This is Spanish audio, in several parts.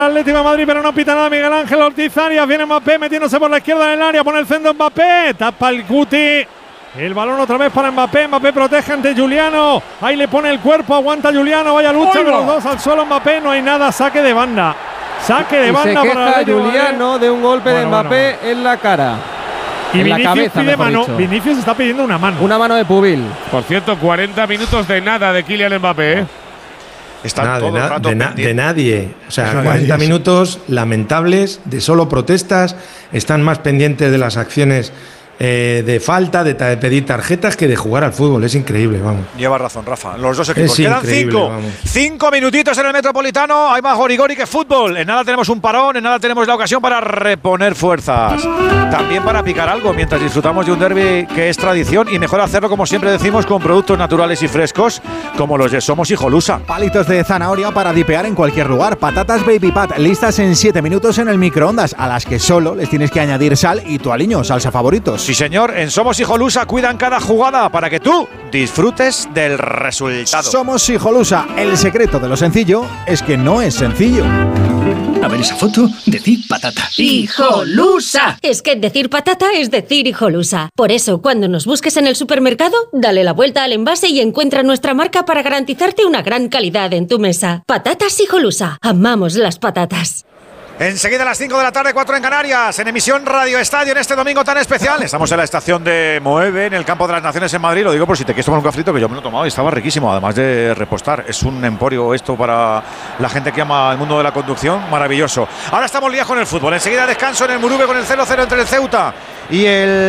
Atlético de Madrid, pero no pita nada Miguel Ángel Ortiz Arias. Viene Mbappé metiéndose por la izquierda del área, pone el centro Mbappé, tapa el Guti. El balón otra vez para Mbappé. Mbappé protege ante Juliano. Ahí le pone el cuerpo, aguanta Juliano. Vaya lucha de los dos al suelo. Mbappé, no hay nada. Saque de banda. Saque de banda para Juliano de un golpe de Mbappé en la cara. Y en Vinicius la cabeza, pide mano. dicho. Vinicius está pidiendo una mano. Una mano de Pubil. Por cierto, 40 minutos de nada de Kylian Mbappé. Están todo el rato de nadie. O sea, 40 minutos lamentables, de solo protestas. Están más pendientes de las acciones de falta, de pedir tarjetas, que de jugar al fútbol. Es increíble, vamos. Lleva razón, Rafa. Los dos equipos. Es Quedan increíble, 5 minutitos en el Metropolitano. Hay más gorigori que fútbol. En nada tenemos un parón, en nada tenemos la ocasión para reponer fuerzas. También para picar algo mientras disfrutamos de un derbi que es tradición, y mejor hacerlo, como siempre decimos, con productos naturales y frescos como los de Somos Hijolusa. Palitos de zanahoria para dipear en cualquier lugar. Patatas Baby Pat, listas en 7 minutos en el microondas, a las que solo les tienes que añadir sal y tu aliño, salsa favoritos. Sí, señor, en Somos Hijolusa cuidan cada jugada para que tú disfrutes del resultado. Somos Hijolusa. El secreto de lo sencillo es que no es sencillo. A ver esa foto, decir patata. ¡Hijolusa! Es que decir patata es decir hijolusa. Por eso, cuando nos busques en el supermercado, dale la vuelta al envase y encuentra nuestra marca para garantizarte una gran calidad en tu mesa. Patatas Hijolusa. Amamos las patatas. Enseguida a las 5 de la tarde, 4 en Canarias, en emisión Radio Estadio en este domingo tan especial. Estamos en la estación de Moeve, en el Campo de las Naciones en Madrid. Lo digo por si te quieres tomar un cafrito, que yo me lo he tomado y estaba riquísimo, además de repostar. Es un emporio esto para la gente que ama el mundo de la conducción, maravilloso. Ahora estamos liados con el fútbol. Enseguida descanso en el Murube con el 0-0 entre el Ceuta y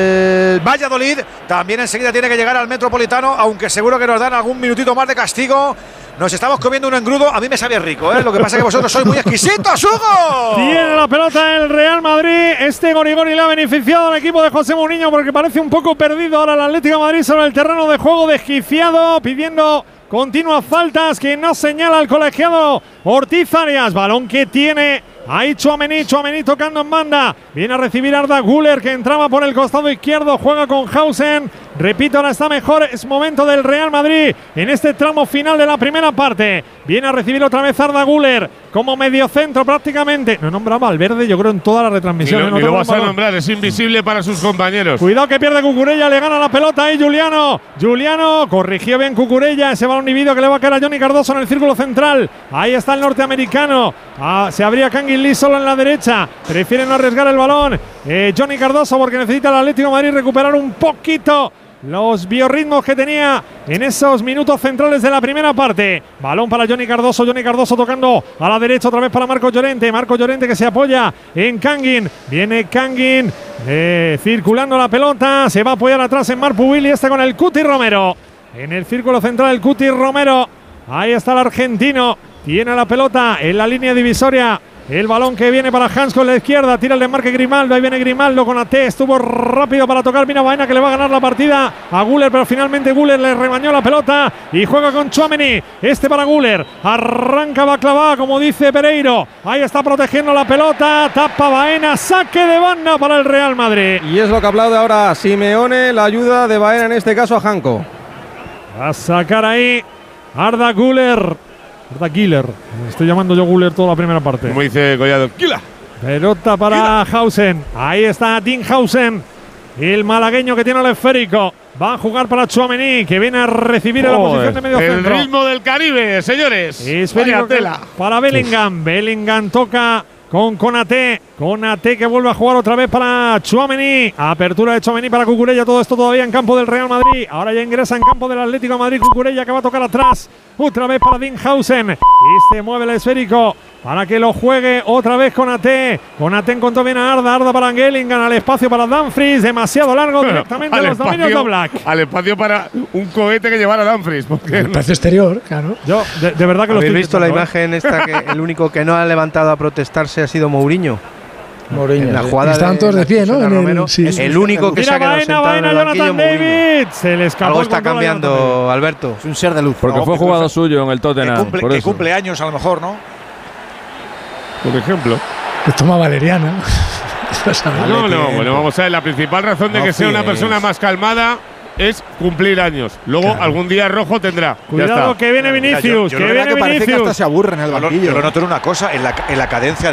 el Valladolid. También enseguida tiene que llegar al Metropolitano, aunque seguro que nos dan algún minutito más de castigo. Nos estamos comiendo un engrudo. A mí me sabía rico, ¿eh? Lo que pasa es que vosotros sois muy exquisitos, Hugo. Tiene la pelota el Real Madrid. Este gorigori le ha beneficiado al equipo de José Mourinho, porque parece un poco perdido ahora el Atlético de Madrid sobre el terreno de juego, desquiciado, pidiendo continuas faltas que no señala el colegiado Ortiz Arias. Balón que tiene ahí Tchouaméni tocando en banda. Viene a recibir Arda Güler, que entraba por el costado izquierdo. Juega con Hausen. Repito, ahora está mejor. Es momento del Real Madrid en este tramo final de la primera parte. Viene a recibir otra vez Arda Güler como mediocentro prácticamente. No nombraba al Verde, yo creo, en toda la retransmisión. Ni lo vas a nombrar, es invisible para sus compañeros. Cuidado que pierde Cucurella, le gana la pelota ahí Juliano. Juliano corrigió bien Cucurella. Ese balón dividido que le va a caer a Johnny Cardoso en el círculo central. Ahí está el norteamericano. Se abría Kangin Lee solo en la derecha. Prefiere no arriesgar el balón Johnny Cardoso, porque necesita el Atlético de Madrid recuperar un poquito los biorritmos que tenía en esos minutos centrales de la primera parte. Balón para Johnny Cardoso tocando a la derecha otra vez para Marcos Llorente. Marcos Llorente que se apoya en Kangin. Viene Kangin circulando la pelota. Se va a apoyar atrás en Marc Pubil, y este con el Cuti Romero. En el círculo central el Cuti Romero. Ahí está el argentino. Tiene la pelota en la línea divisoria. El balón que viene para Hans con la izquierda. Tira el desmarque Grimaldo. Ahí viene Grimaldo con AT. Estuvo rápido para tocar. Mira Baena, que le va a ganar la partida a Güler, pero finalmente Güler le rebañó la pelota y juega con Tchouaméni. Este para Güler. Arranca Baklava, como dice Pereiro. Ahí está protegiendo la pelota. Tapa Baena. Saque de banda para el Real Madrid. Y es lo que aplaude ahora Simeone, la ayuda de Baena, en este caso a Janko. Va a sacar ahí Arda Güler. Estoy llamando yo Güler toda la primera parte. Como dice Collado, ¡Kila! Pelota para Hausen. Ahí está Dean Hausen, el malagueño que tiene el esférico. Va a jugar para Tchouaméni, que viene a recibir en la posición de medio centro. El ritmo del Caribe, señores. Esférico para Bellingham. Bellingham toca con Konaté que vuelve a jugar otra vez para Tchouaméni. Apertura de Tchouaméni para Cucurella. Todo esto todavía en campo del Real Madrid. Ahora ya ingresa en campo del Atlético de Madrid Cucurella, que va a tocar atrás. Otra vez para Dean Hausen. Este mueve el esférico para que lo juegue otra vez Konaté. Konaté encontró bien a Arda para Bellingham, al espacio para Dumfries. Demasiado largo directamente a los dominios de Oblak. Al espacio para un cohete que llevara Dumfries. El espacio exterior, claro. Yo, de verdad que lo ¿Habéis visto la imagen esta, que el único que no ha levantado a protestarse ha sido Mourinho? En la jugada estaban todos de pie, ¿no? Es el único que se ha quedado sentado en el banquillo. Jonathan David. Se le escapó. Algo está cambiando, Alberto. Es un ser de luz. Porque fue jugador suyo en el Tottenham. Que cumple años a lo mejor, ¿no? Por ejemplo. Que toma valeriana. No, bueno, vamos a ver. La principal razón de que sea una persona más calmada es cumplir años. Luego algún día rojo tendrá. Cuidado que viene Vinicius, Parece que hasta se aburre en el banquillo. Yo lo noto en una cosa, en la cadencia